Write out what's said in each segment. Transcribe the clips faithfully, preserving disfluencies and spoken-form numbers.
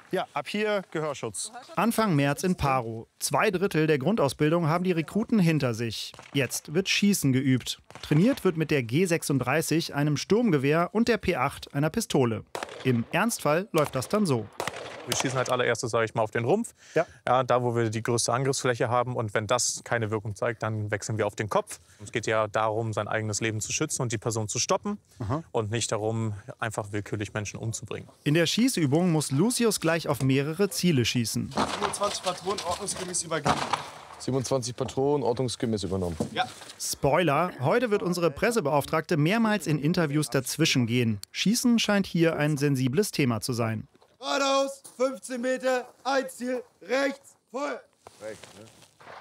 Ja, ab hier Gehörschutz. Anfang März in Paro. Zwei Drittel der Grundausbildung haben die Rekruten hinter sich. Jetzt wird Schießen geübt. Trainiert wird mit der G sechsunddreißig, einem Sturmgewehr, und der P acht, einer Pistole. Im Ernstfall läuft das dann so. Wir schießen als allererstes, sage ich mal, auf den Rumpf, ja. Ja, da wo wir die größte Angriffsfläche haben. Und wenn das keine Wirkung zeigt, dann wechseln wir auf den Kopf. Es geht ja darum, sein eigenes Leben zu schützen und die Person zu stoppen. Aha. Und nicht darum, einfach willkürlich Menschen umzubringen. In der Schießübung muss Lucius gleich auf mehrere Ziele schießen. siebenundzwanzig Patronen ordnungsgemäß übergeben. siebenundzwanzig Patronen ordnungsgemäß übernommen. Ja. Spoiler, heute wird unsere Pressebeauftragte mehrmals in Interviews dazwischen gehen. Schießen scheint hier ein sensibles Thema zu sein. Geradeaus, fünfzehn Meter, ein Ziel, rechts, voll. Rechts, ne?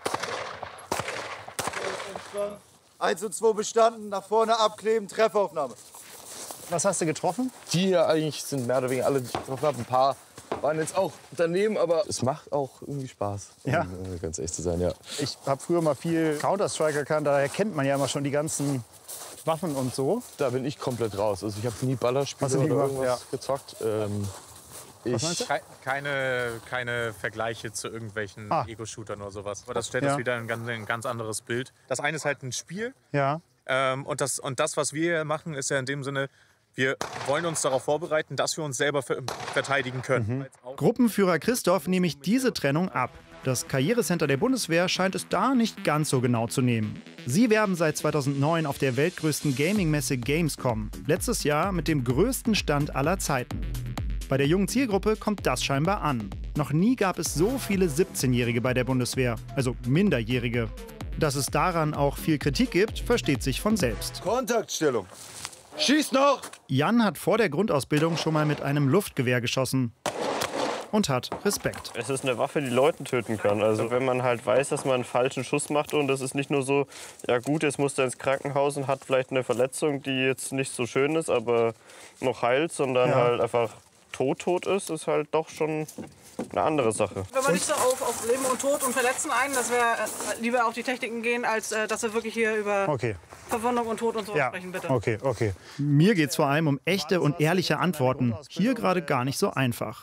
eins und zwei bestanden, nach vorne abkleben, Treffaufnahme. Was hast du getroffen? Die hier eigentlich sind mehr oder weniger alle, die ich getroffen habe. Ein paar waren jetzt auch daneben, aber es macht auch irgendwie Spaß, um ja. äh, ganz ehrlich zu sein. Ja. Ich habe früher mal viel Counter-Strike gekannt, daher kennt man ja immer schon die ganzen Waffen und so. Da bin ich komplett raus. Also ich habe nie Ballerspiele nie oder gemacht, irgendwas ja. gezockt. Ähm, ich Keine, keine Vergleiche zu irgendwelchen ah. Ego-Shootern oder sowas. Aber das stellt ja. das wieder ein ganz, ein ganz anderes Bild. Das eine ist halt ein Spiel. Ja. Ähm, und, das, und das, was wir machen, ist ja in dem Sinne, wir wollen uns darauf vorbereiten, dass wir uns selber ver verteidigen können. Mhm. Gruppenführer Christoph nehme ich diese Trennung ab. Das Karrierecenter der Bundeswehr scheint es da nicht ganz so genau zu nehmen. Sie werben seit zweitausendneun auf der weltgrößten Gaming-Messe Gamescom. Letztes Jahr mit dem größten Stand aller Zeiten. Bei der jungen Zielgruppe kommt das scheinbar an. Noch nie gab es so viele siebzehnjährige bei der Bundeswehr, also Minderjährige. Dass es daran auch viel Kritik gibt, versteht sich von selbst. Kontaktstellung. Schieß noch! Jan hat vor der Grundausbildung schon mal mit einem Luftgewehr geschossen und hat Respekt. Es ist eine Waffe, die Leuten töten kann. Also wenn man halt weiß, dass man einen falschen Schuss macht und das ist nicht nur so, ja gut, jetzt muss er ins Krankenhaus und hat vielleicht eine Verletzung, die jetzt nicht so schön ist, aber noch heilt, sondern ja. halt einfach tot tot ist, ist halt doch schon eine andere Sache. Wenn man nicht so auf, auf Leben und Tod und Verletzen ein, dass wir lieber auf die Techniken gehen, als äh, dass wir wirklich hier über okay. Verwundung und Tod und so ja. sprechen, bitte. Okay, okay. Mir geht es vor allem um echte und ehrliche Antworten. Hier gerade gar nicht so einfach.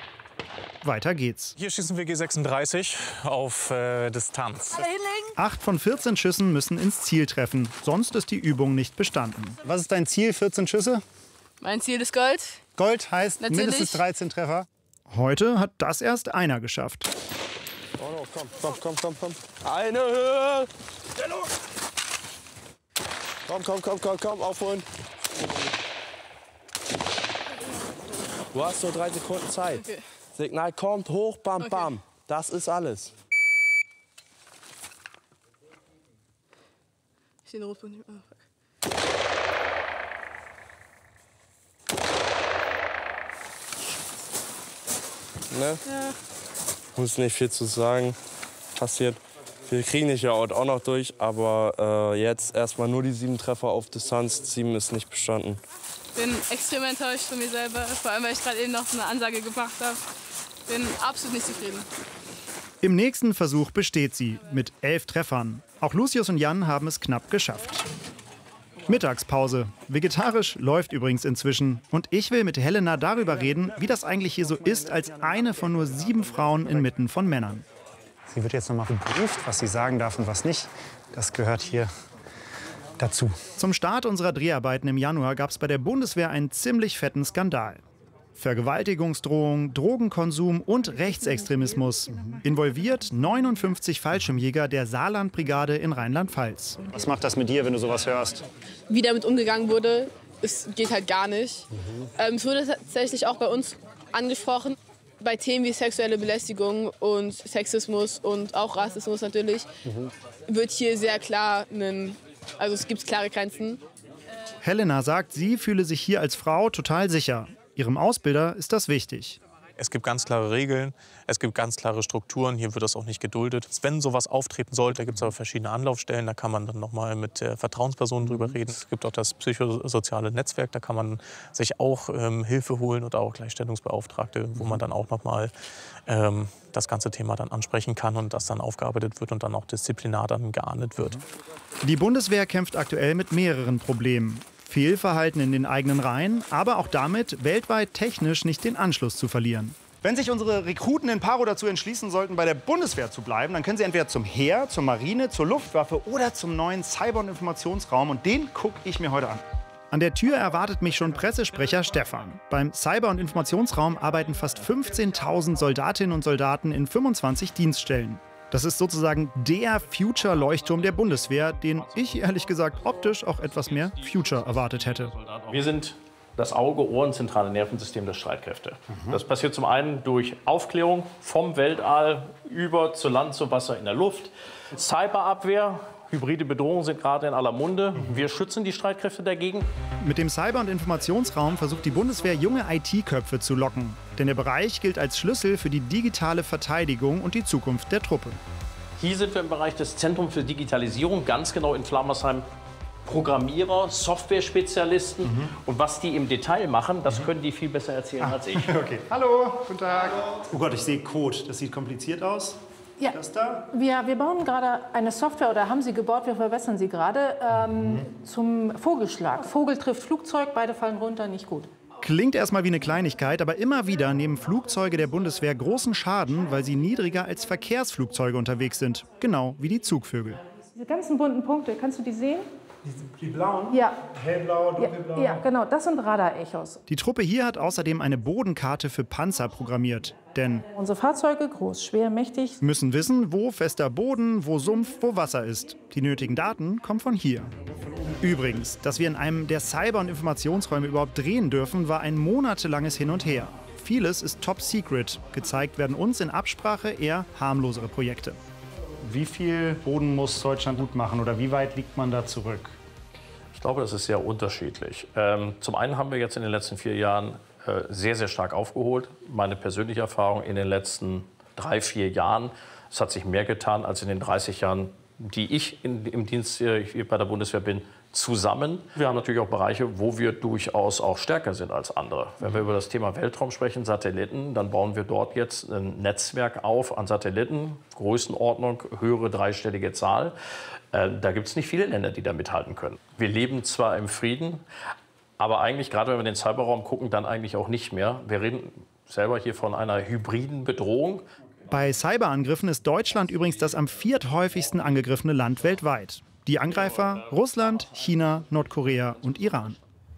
Weiter geht's. Hier schießen wir G sechsunddreißig auf äh, Distanz. Acht von vierzehn Schüssen müssen ins Ziel treffen, sonst ist die Übung nicht bestanden. Was ist dein Ziel? vierzehn Schüsse? Mein Ziel ist Gold. Gold heißt Natürlich. mindestens dreizehn Treffer. Heute hat das erst einer geschafft. Oh no, komm, komm, komm, komm, komm. Eine Höhe! Komm, komm, komm, komm, komm, aufholen. Du hast nur drei Sekunden Zeit. Okay. Signal kommt, hoch, bam, okay. bam. Das ist alles. Ich sehe den Rotpunkt nicht mehr. Ne? Ja. Muss nicht viel zu sagen. Passiert. Wir kriegen nicht ja auch noch durch, aber äh, jetzt erstmal nur die sieben Treffer auf Distanz. Sieben ist nicht bestanden. Ich bin extrem enttäuscht von mir selber, vor allem weil ich gerade eben noch eine Ansage gemacht habe. Bin absolut nicht zufrieden. Im nächsten Versuch besteht sie mit elf Treffern. Auch Lucius und Jan haben es knapp geschafft. Mittagspause. Vegetarisch läuft übrigens inzwischen. Und ich will mit Helena darüber reden, wie das eigentlich hier so ist, als eine von nur sieben Frauen inmitten von Männern. Sie wird jetzt noch mal geprüft, was sie sagen darf und was nicht. Das gehört hier dazu. Zum Start unserer Dreharbeiten im Januar gab es bei der Bundeswehr einen ziemlich fetten Skandal. Vergewaltigungsdrohung, Drogenkonsum und Rechtsextremismus. Involviert neunundfünfzig Fallschirmjäger der Saarlandbrigade in Rheinland-Pfalz. Was macht das mit dir, wenn du sowas hörst? Wie damit umgegangen wurde, es geht halt gar nicht. Mhm. Ähm, es wurde tatsächlich auch bei uns angesprochen, bei Themen wie sexuelle Belästigung und Sexismus und auch Rassismus natürlich, mhm. wird hier sehr klar, einen, also es gibt klare Grenzen. Helena sagt, sie fühle sich hier als Frau total sicher. Ihrem Ausbilder ist das wichtig. Es gibt ganz klare Regeln, es gibt ganz klare Strukturen, hier wird das auch nicht geduldet. Wenn sowas auftreten sollte, da gibt es aber verschiedene Anlaufstellen, da kann man dann noch mal mit der Vertrauensperson drüber reden. Es gibt auch das psychosoziale Netzwerk, da kann man sich auch ähm, Hilfe holen oder auch Gleichstellungsbeauftragte, wo man dann auch noch mal ähm, das ganze Thema dann ansprechen kann und das dann aufgearbeitet wird und dann auch disziplinar dann geahndet wird. Die Bundeswehr kämpft aktuell mit mehreren Problemen. Fehlverhalten in den eigenen Reihen, aber auch damit, weltweit technisch nicht den Anschluss zu verlieren. Wenn sich unsere Rekruten in Paro dazu entschließen sollten, bei der Bundeswehr zu bleiben, dann können sie entweder zum Heer, zur Marine, zur Luftwaffe oder zum neuen Cyber- und Informationsraum. Und den gucke ich mir heute an. An der Tür erwartet mich schon Pressesprecher Stefan. Beim Cyber- und Informationsraum arbeiten fast fünfzehntausend Soldatinnen und Soldaten in fünfundzwanzig Dienststellen. Das ist sozusagen der Future-Leuchtturm der Bundeswehr, den ich ehrlich gesagt optisch auch etwas mehr Future erwartet hätte. Wir sind das Auge, Ohren, zentrale Nervensystem der Streitkräfte. Mhm. Das passiert zum einen durch Aufklärung vom Weltall über zu Land, zu Wasser, in der Luft. Cyberabwehr. Hybride Bedrohungen sind gerade in aller Munde. Wir schützen die Streitkräfte dagegen. Mit dem Cyber- und Informationsraum versucht die Bundeswehr, junge I T-Köpfe zu locken. Denn der Bereich gilt als Schlüssel für die digitale Verteidigung und die Zukunft der Truppe. Hier sind wir im Bereich des Zentrums für Digitalisierung, ganz genau in Flamersheim. Programmierer, Software-Spezialisten. Mhm. Und was die im Detail machen, das können die viel besser erzählen ah. als ich. Okay. Hallo, guten Tag. Oh Gott, ich sehe Code. Das sieht kompliziert aus. Ja, das da? Wir, wir bauen gerade eine Software, oder haben sie gebaut, wir verbessern sie gerade, ähm, mhm. zum Vogelschlag. Vogel trifft Flugzeug, beide fallen runter, nicht gut. Klingt erstmal wie eine Kleinigkeit, aber immer wieder nehmen Flugzeuge der Bundeswehr großen Schaden, weil sie niedriger als Verkehrsflugzeuge unterwegs sind. Genau wie die Zugvögel. Diese ganzen bunten Punkte, kannst du die sehen? Die blauen? Ja. Hellblau, dunkelblau? Ja, ja, genau, das sind Radarechos. Die Truppe hier hat außerdem eine Bodenkarte für Panzer programmiert. Denn unsere Fahrzeuge, groß, schwer, mächtig, müssen wissen, wo fester Boden, wo Sumpf, wo Wasser ist. Die nötigen Daten kommen von hier. Übrigens, dass wir in einem der Cyber- und Informationsräume überhaupt drehen dürfen, war ein monatelanges Hin und Her. Vieles ist top secret. Gezeigt werden uns in Absprache eher harmlosere Projekte. Wie viel Boden muss Deutschland gut machen oder wie weit liegt man da zurück? Ich glaube, das ist sehr unterschiedlich. Ähm, zum einen haben wir jetzt in den letzten vier Jahren äh, sehr, sehr stark aufgeholt. Meine persönliche Erfahrung in den letzten drei, vier Jahren, es hat sich mehr getan als in den dreißig Jahren, die ich in, im Dienst hier bei der Bundeswehr bin, zusammen. Wir haben natürlich auch Bereiche, wo wir durchaus auch stärker sind als andere. Wenn wir über das Thema Weltraum sprechen, Satelliten, dann bauen wir dort jetzt ein Netzwerk auf an Satelliten, Größenordnung, höhere dreistellige Zahl. Äh, da gibt es nicht viele Länder, die da mithalten können. Wir leben zwar im Frieden, aber eigentlich, gerade wenn wir in den Cyberraum gucken, dann eigentlich auch nicht mehr. Wir reden selber hier von einer hybriden Bedrohung. Bei Cyberangriffen ist Deutschland übrigens das am vierthäufigsten angegriffene Land weltweit. Die Angreifer Russland, China, Nordkorea und Iran.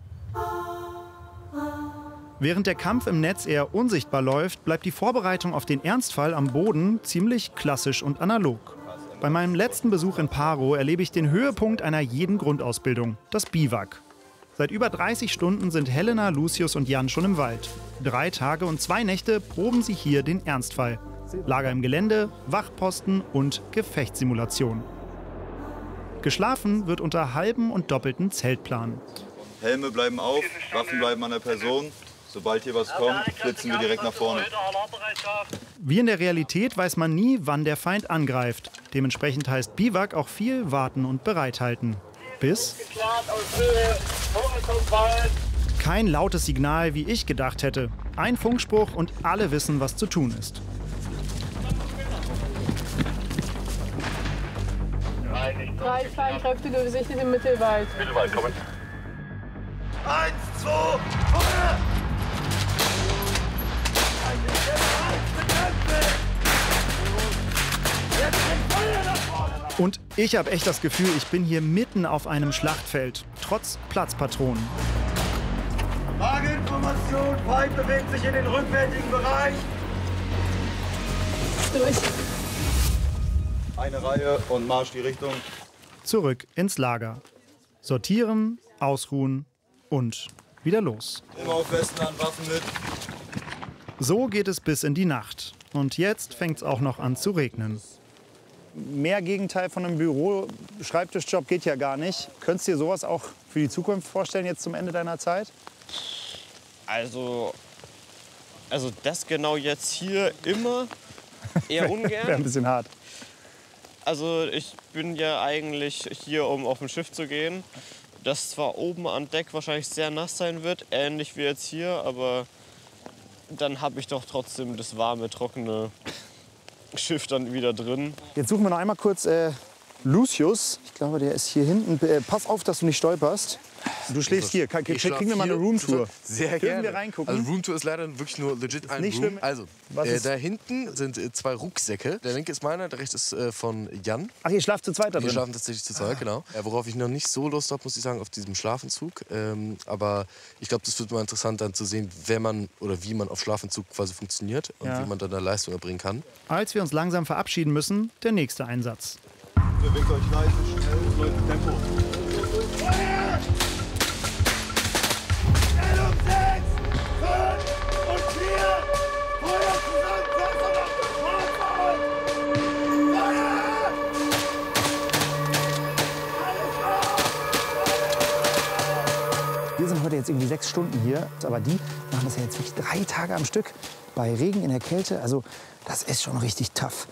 Während der Kampf im Netz eher unsichtbar läuft, bleibt die Vorbereitung auf den Ernstfall am Boden ziemlich klassisch und analog. Bei meinem letzten Besuch in Paro erlebe ich den Höhepunkt einer jeden Grundausbildung, das Biwak. Seit über dreißig Stunden sind Helena, Lucius und Jan schon im Wald. Drei Tage und zwei Nächte proben sie hier den Ernstfall. Lager im Gelände, Wachposten und Gefechtssimulation. Geschlafen wird unter halben und doppelten Zeltplan. Helme bleiben auf, Waffen bleiben an der Person. Sobald hier was kommt, flitzen wir direkt nach vorne. Wie in der Realität weiß man nie, wann der Feind angreift. Dementsprechend heißt Biwak auch viel warten und bereithalten. Bis kein lautes Signal, wie ich gedacht hätte. Ein Funkspruch und alle wissen, was zu tun ist. Drei feinkräftige Gesichter im Mittelwald. Mittelwald, kommen. Eins, zwei, Feuer! Und ich habe echt das Gefühl, ich bin hier mitten auf einem Schlachtfeld, trotz Platzpatronen. Lageinformation, Feind bewegt sich in den rückwärtigen Bereich. Durch. Eine Reihe und Marsch die Richtung. Zurück ins Lager. Sortieren, ausruhen und wieder los. Immer auf Westen an, Waffen mit. So geht es bis in die Nacht. Und jetzt fängt es auch noch an zu regnen. Mehr Gegenteil von einem Büro-Schreibtischjob geht ja gar nicht. Könntest du dir sowas auch für die Zukunft vorstellen, jetzt zum Ende deiner Zeit? Also, also das genau jetzt hier immer eher ungern. Wäre ein bisschen hart. Also ich bin ja eigentlich hier, um auf ein Schiff zu gehen, das zwar oben an Deck wahrscheinlich sehr nass sein wird, ähnlich wie jetzt hier, aber dann habe ich doch trotzdem das warme, trockene Schiff dann wieder drin. Jetzt suchen wir noch einmal kurz äh, Lucius. Ich glaube, der ist hier hinten. Äh, pass auf, dass du nicht stolperst. Du schläfst hier. Kann, kriegen wir mal eine Roomtour? Sehr Dürfen gerne. wir reingucken? Also Roomtour ist leider wirklich nur legit ein nicht Room. schlimm. Also, Was äh, ist- da hinten sind äh, zwei Rucksäcke. Der linke ist meiner, der rechte ist äh, von Jan. Ach, ihr schlaft zu zweit da drin? Wir schlafen tatsächlich zu zweit, genau. Äh, worauf ich noch nicht so Lust habe, muss ich sagen, auf diesem Schlafentzug. Ähm, aber ich glaube, das wird mal interessant dann zu sehen, wenn man oder wie man auf Schlafentzug quasi funktioniert und Ja. wie man dann eine Leistung erbringen kann. Als wir uns langsam verabschieden müssen, der nächste Einsatz. Bewegt euch leise, schnell, Leute, Tempo. Wir sind heute jetzt irgendwie sechs Stunden hier, aber die machen das ja jetzt wirklich drei Tage am Stück. Bei Regen in der Kälte, also das ist schon richtig tough.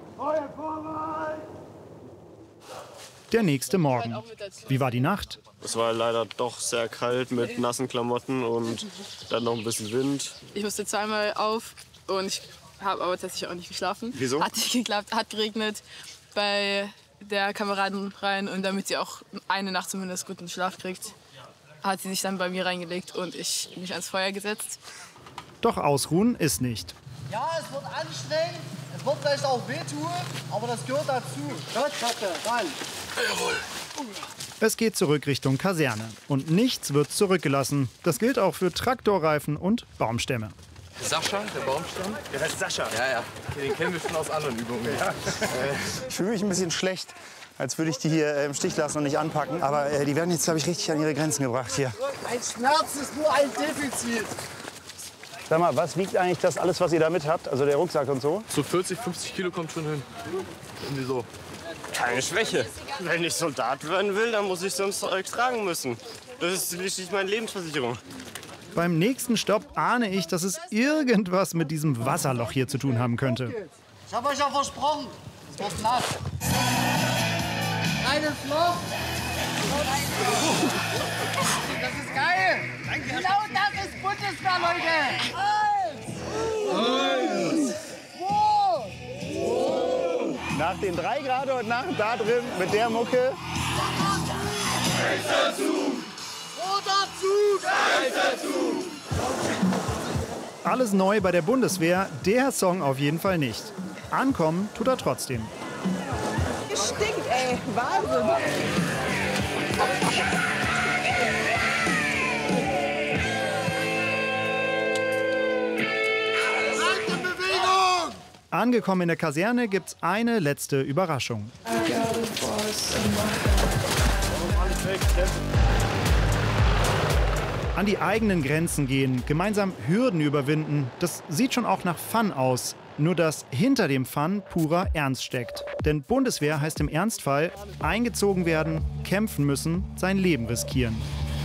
Der nächste Morgen. Wie war die Nacht? Es war leider doch sehr kalt mit nassen Klamotten und dann noch ein bisschen Wind. Ich musste zweimal auf und ich habe aber tatsächlich auch nicht geschlafen. Wieso? Hat nicht geklappt, hat geregnet bei der Kameraden rein und damit sie auch eine Nacht zumindest guten Schlaf kriegt, hat sie sich dann bei mir reingelegt und ich mich ans Feuer gesetzt. Doch ausruhen ist nicht. Ja, es wird anstrengend, es wird vielleicht auch wehtun, aber das gehört dazu. Schutzkette, rein. Jawohl. Es geht zurück Richtung Kaserne. Und nichts wird zurückgelassen. Das gilt auch für Traktorreifen und Baumstämme. Sascha, der Baumstamm. Der heißt Sascha. Ja, ja. Den kennen wir schon aus anderen Übungen. Ja. Ich fühle mich ein bisschen schlecht, als würde ich die hier äh, im Stich lassen und nicht anpacken. Aber äh, die werden jetzt, glaube ich, richtig an ihre Grenzen gebracht hier. Ein Schmerz ist nur ein Defizit. Sag mal, was wiegt eigentlich das alles, was ihr da mit habt? Also der Rucksack und so? So vierzig, fünfzig Kilo kommt schon hin. Irgendwie so. Keine Schwäche. Wenn ich Soldat werden will, dann muss ich so ein Zeug tragen müssen. Das ist schließlich meine Lebensversicherung. Beim nächsten Stopp ahne ich, dass es irgendwas mit diesem Wasserloch hier zu tun haben könnte. Ich habe euch ja versprochen, es wird nass. Reines Loch. Das ist geil. Genau das ist Bundeswehr, Leute. Eins. Eins. Zwei. Nach den drei Grad und nach da drin mit der Mucke. Nächster Zug. Roter Zug. Nächster Zug. Alles neu bei der Bundeswehr, der Song auf jeden Fall nicht. Ankommen tut er trotzdem. Stinkt, ey. Wahnsinn. Angekommen in der Kaserne gibt's eine letzte Überraschung. An die eigenen Grenzen gehen, gemeinsam Hürden überwinden, das sieht schon auch nach Fun aus. Nur dass hinter dem Fun purer Ernst steckt. Denn Bundeswehr heißt im Ernstfall eingezogen werden, kämpfen müssen, sein Leben riskieren.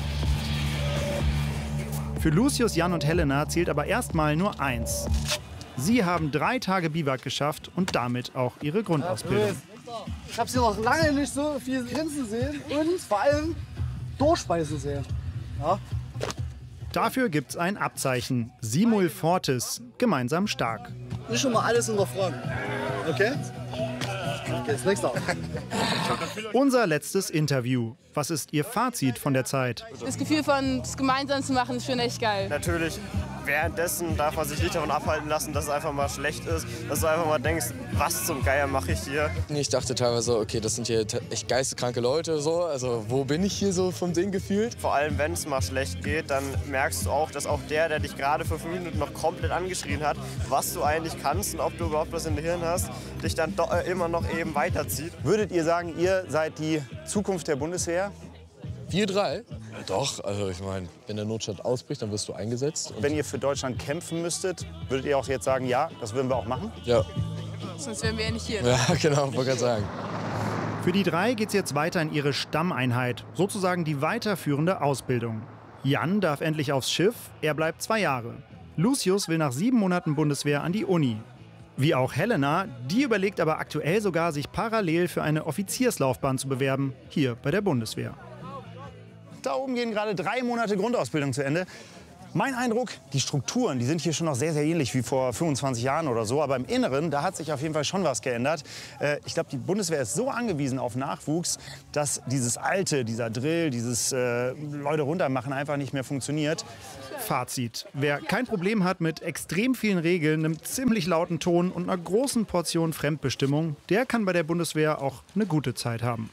Für Lucius, Jan und Helena zählt aber erstmal nur eins. Sie haben drei Tage Biwak geschafft und damit auch ihre Grundausbildung. Ich habe hier noch lange nicht so viel Grinsen sehen und vor allem Durchspeisen sehen. Ja. Dafür gibt's ein Abzeichen. Simul Fortis, gemeinsam stark. Nicht schon mal alles hinterfragen. Okay? Okay, ist nächster. Unser letztes Interview. Was ist Ihr Fazit von der Zeit? Das Gefühl von es gemeinsam zu machen ist schon echt geil. Natürlich, währenddessen darf man sich nicht davon abhalten lassen, dass es einfach mal schlecht ist. Dass du einfach mal denkst, was zum Geier mache ich hier? Ich dachte teilweise, okay, das sind hier echt geisteskranke Leute. So. Also wo bin ich hier so vom Ding gefühlt? Vor allem, wenn es mal schlecht geht, dann merkst du auch, dass auch der, der dich gerade vor fünf Minuten noch komplett angeschrien hat, was du eigentlich kannst und ob du überhaupt was in der Hirn hast, dich dann doch immer noch eben weiterzieht. Würdet ihr sagen, ihr seid die Zukunft der Bundeswehr? Wir drei? Ja, doch, also ich meine, wenn der Notstand ausbricht, dann wirst du eingesetzt. Wenn ihr für Deutschland kämpfen müsstet, würdet ihr auch jetzt sagen, ja, das würden wir auch machen? Ja. Sonst wären wir ja nicht hier. Ja, genau, wollte gerade sagen. Für die drei geht's jetzt weiter in ihre Stammeinheit, sozusagen die weiterführende Ausbildung. Jan darf endlich aufs Schiff, er bleibt zwei Jahre. Lucius will nach sieben Monaten Bundeswehr an die Uni. Wie auch Helena, die überlegt aber aktuell sogar, sich parallel für eine Offizierslaufbahn zu bewerben, hier bei der Bundeswehr. Da oben gehen gerade drei Monate Grundausbildung zu Ende. Mein Eindruck, die Strukturen, die sind hier schon noch sehr, sehr ähnlich wie vor fünfundzwanzig Jahren oder so. Aber im Inneren, da hat sich auf jeden Fall schon was geändert. Äh, ich glaube, die Bundeswehr ist so angewiesen auf Nachwuchs, dass dieses Alte, dieser Drill, dieses äh, Leute runtermachen einfach nicht mehr funktioniert. Fazit. Wer kein Problem hat mit extrem vielen Regeln, einem ziemlich lauten Ton und einer großen Portion Fremdbestimmung, der kann bei der Bundeswehr auch eine gute Zeit haben.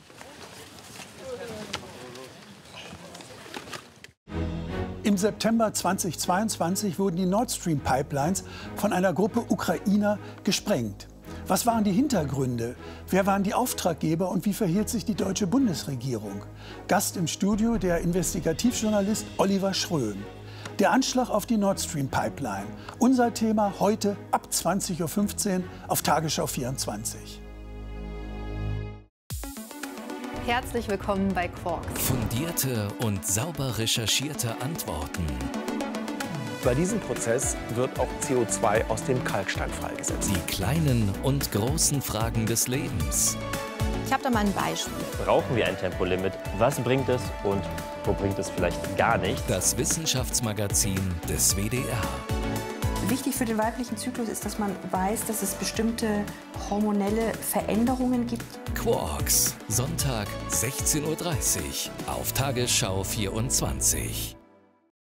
Im September zweitausendzweiundzwanzig wurden die Nord Stream Pipelines von einer Gruppe Ukrainer gesprengt. Was waren die Hintergründe? Wer waren die Auftraggeber und wie verhielt sich die deutsche Bundesregierung? Gast im Studio der Investigativjournalist Oliver Schröm. Der Anschlag auf die Nord Stream Pipeline. Unser Thema heute ab zwanzig Uhr fünfzehn auf Tagesschau vierundzwanzig. Herzlich willkommen bei Quarks. Fundierte und sauber recherchierte Antworten. Bei diesem Prozess wird auch C O zwei aus dem Kalkstein freigesetzt. Die kleinen und großen Fragen des Lebens. Ich habe da mal ein Beispiel. Brauchen wir ein Tempolimit? Was bringt es und wo bringt es vielleicht gar nicht? Das Wissenschaftsmagazin des W D R. Wichtig für den weiblichen Zyklus ist, dass man weiß, dass es bestimmte hormonelle Veränderungen gibt. Quarks, Sonntag sechzehn Uhr dreißig auf Tagesschau vierundzwanzig.